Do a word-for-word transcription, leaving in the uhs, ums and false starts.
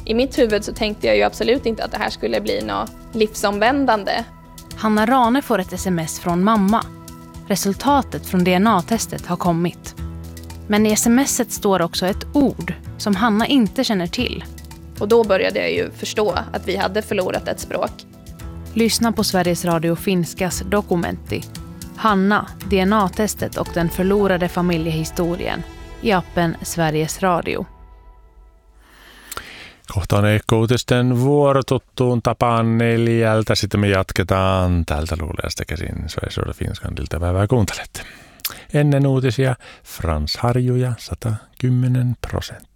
I mitt huvud så tänkte jag ju absolut inte att det här skulle bli något livsomvändande. Hanna Rane får ett sms från mamma. Resultatet från D N A-testet har kommit. Men i smset står också ett ord som Hanna inte känner till. Och då började jag ju förstå att vi hade förlorat ett språk. Lyssna på Sveriges Radio Finskas Dokumenti. Hanna, D N A-testet och den förlorade familjehistorien i appen Sveriges Radio. Kohta on Ekko-uutisten vuoro tuttuun tapaan neljältä. Sitten me jatketaan täältä luulajasta käsin Sveriges Radio Finskan iltapäivää kuuntelette. Ennen uutisia Frans Harju ja sata kymmenen prosenttia.